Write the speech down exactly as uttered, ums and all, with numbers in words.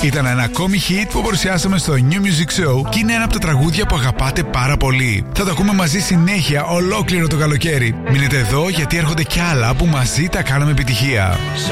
Ήταν ένα ακόμη hit που παρουσιάσαμε στο New Music Show και είναι ένα από τα τραγούδια που αγαπάτε πάρα πολύ. Θα το ακούμε μαζί συνέχεια ολόκληρο το καλοκαίρι. Μείνετε εδώ γιατί έρχονται κι άλλα που μαζί τα κάναμε επιτυχία.